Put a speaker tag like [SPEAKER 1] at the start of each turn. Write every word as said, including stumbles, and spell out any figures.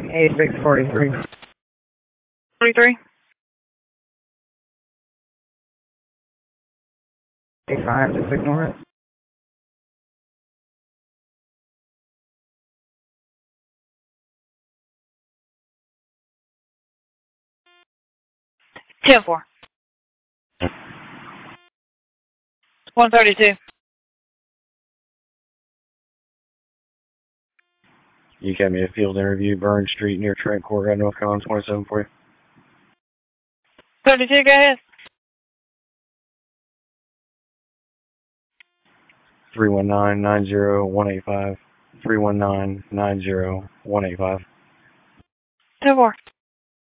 [SPEAKER 1] eighty-six forty-three.
[SPEAKER 2] forty-three?
[SPEAKER 1] eighty-five, just ignore it.
[SPEAKER 2] ten four. one thirty-two.
[SPEAKER 3] You got me a field interview, Burns Street near Trent Court, North Carolina, twenty-seven for you.
[SPEAKER 2] thirty-two, go ahead.
[SPEAKER 3] three one nine, nine zero, one eight five. three one nine, nine zero, one eight five.
[SPEAKER 2] ten four.